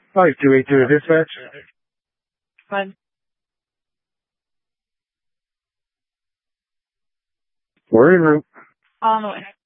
5282 dispatch. Fine. We're en route. On the way.